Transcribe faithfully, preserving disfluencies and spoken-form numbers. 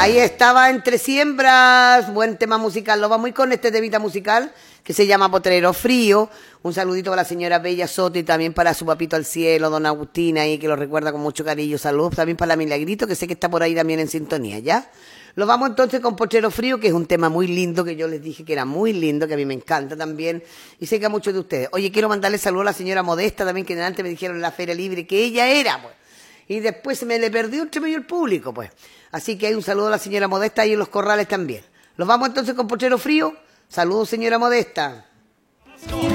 Ahí estaba Entre Siembras, buen tema musical. Lo vamos a ir con este temita musical que se llama Potrero Frío. Un saludito para la señora Bella Soto y también para su papito al cielo, don Agustín, ahí que lo recuerda con mucho cariño. Saludos también para la Milagrito, que sé que está por ahí también en sintonía, ¿ya? Lo vamos entonces con Potrero Frío, que es un tema muy lindo, que yo les dije que era muy lindo, que a mí me encanta también, y sé que a muchos de ustedes. Oye, quiero mandarle saludos a la señora Modesta también, que delante me dijeron en la Feria Libre que ella era, pues. Y después se me le perdió entre medio el público, pues. Así que hay un saludo a la señora Modesta y en los corrales también. Los vamos entonces con Potrero Frío. Saludos, señora Modesta.